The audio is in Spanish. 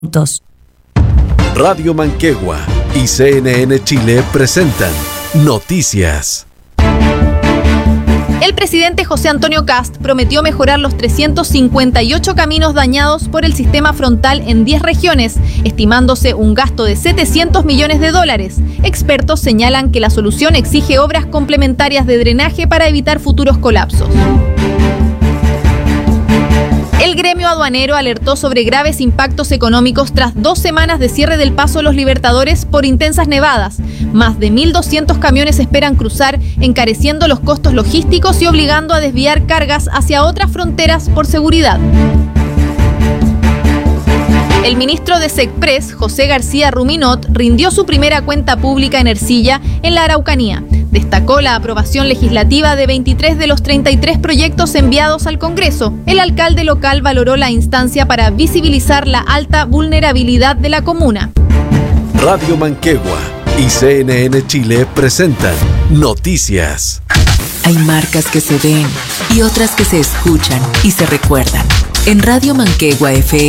Radio Manquegua y CNN Chile presentan Noticias. El presidente José Antonio Kast prometió mejorar los 358 caminos dañados por el sistema frontal en 10 regiones, estimándose un gasto de $700 millones. Expertos señalan que la solución exige obras complementarias de drenaje para evitar futuros colapsos. El gremio aduanero alertó sobre graves impactos económicos tras 2 semanas de cierre del paso Los Libertadores por intensas nevadas. Más de 1.200 camiones esperan cruzar, encareciendo los costos logísticos y obligando a desviar cargas hacia otras fronteras por seguridad. El ministro de SECPRES, José García Ruminot, rindió su primera cuenta pública en Ercilla, en la Araucanía. Destacó la aprobación legislativa de 23 de los 33 proyectos enviados al Congreso. El alcalde local valoró la instancia para visibilizar la alta vulnerabilidad de la comuna. Radio Manquegua y CNN Chile presentan Noticias. Hay marcas que se ven y otras que se escuchan y se recuerdan. En Radio Manquegua FM